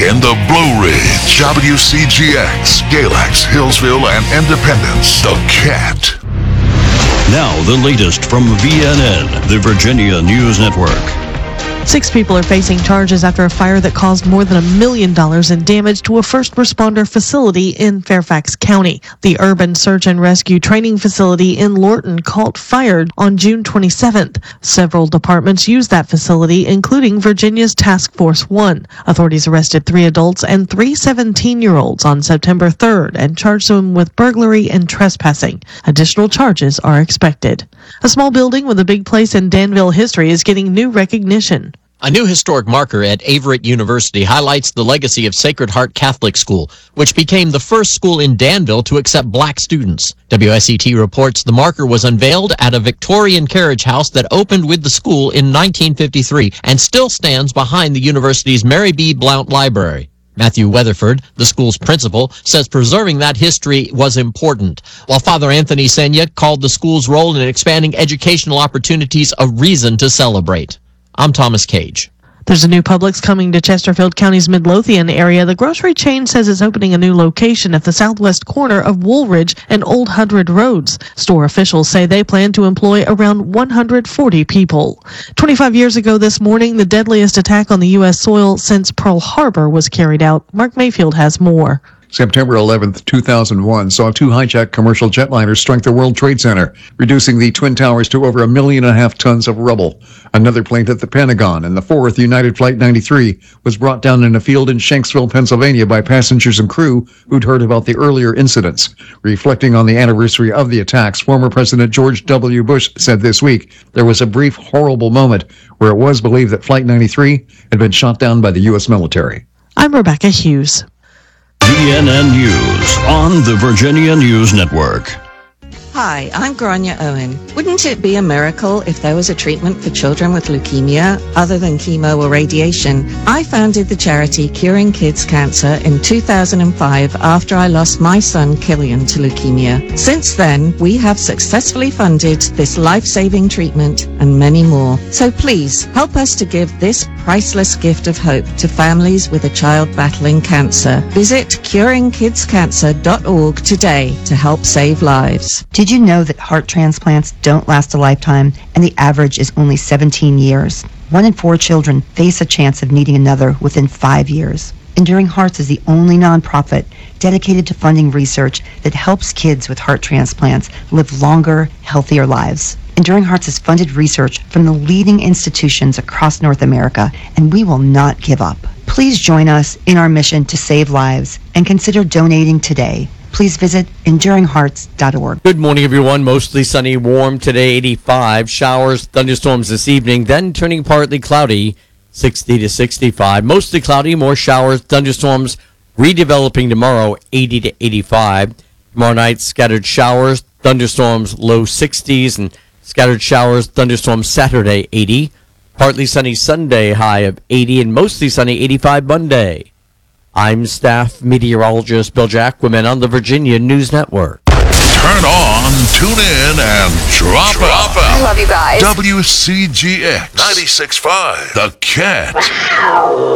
in the Blue Ridge, WCGX, Galax, Hillsville, and Independence, The Cat. Now the latest from VNN, the Virginia News Network. 6 people are facing charges after a fire that caused more than $1 million in damage to a first responder facility in Fairfax County. The Urban Search and Rescue Training Facility in Lorton caught fire on June 27th. Several departments used that facility, including Virginia's Task Force 1. Authorities arrested 3 adults and 3 17-year-olds on September 3rd and charged them with burglary and trespassing. Additional charges are expected. A small building with a big place in Danville history is getting new recognition. A new historic marker at Averett University highlights the legacy of Sacred Heart Catholic School, which became the first school in Danville to accept black students. WSET reports the marker was unveiled at a Victorian carriage house that opened with the school in 1953 and still stands behind the university's Mary B. Blount Library. Matthew Weatherford, the school's principal, says preserving that history was important, while Father Anthony Senya called the school's role in expanding educational opportunities a reason to celebrate. I'm Thomas Cage. There's a new Publix coming to Chesterfield County's Midlothian area. The grocery chain says it's opening a new location at the southwest corner of Woolridge and Old Hundred Roads. Store officials say they plan to employ around 140 people. 25 years ago this morning, the deadliest attack on the U.S. soil since Pearl Harbor was carried out. Mark Mayfield has more. September 11th, 2001, saw 2 hijacked commercial jetliners strike the World Trade Center, reducing the Twin Towers to over 1.5 million tons of rubble. Another plane hit the Pentagon, and the 4th United Flight 93 was brought down in a field in Shanksville, Pennsylvania by passengers and crew who'd heard about the earlier incidents. Reflecting on the anniversary of the attacks, former President George W. Bush said this week there was a brief, horrible moment where it was believed that Flight 93 had been shot down by the U.S. military. I'm Rebecca Hughes. VNN News on the Virginia News Network. Hi, I'm Grania Owen. Wouldn't it be a miracle if there was a treatment for children with leukemia other than chemo or radiation? I founded the charity Curing Kids Cancer in 2005 after I lost my son Killian to leukemia. Since then, we have successfully funded this life-saving treatment and many more. So please, help us to give this priceless gift of hope to families with a child battling cancer. Visit curingkidscancer.org today to help save lives. Did you know that heart transplants don't last a lifetime and the average is only 17 years? 1 in 4 children face a chance of needing another within 5 years. Enduring Hearts is the only nonprofit dedicated to funding research that helps kids with heart transplants live longer, healthier lives. Enduring Hearts has funded research from the leading institutions across North America, and we will not give up. Please join us in our mission to save lives and consider donating today. Please visit enduringhearts.org. Good morning, everyone. Mostly sunny, warm today, 85. Showers, thunderstorms this evening, then turning partly cloudy, 60 to 65. Mostly cloudy, more showers, thunderstorms, redeveloping tomorrow, 80 to 85. Tomorrow night, scattered showers, thunderstorms, low 60s, and scattered showers, thunderstorms Saturday, 80. Partly sunny Sunday, high of 80, and mostly sunny, 85 Monday. I'm staff meteorologist Bill Jacquemin on the Virginia News Network. Turn on, tune in, and drop out. I love you guys. WCGX 96.5, The Cat.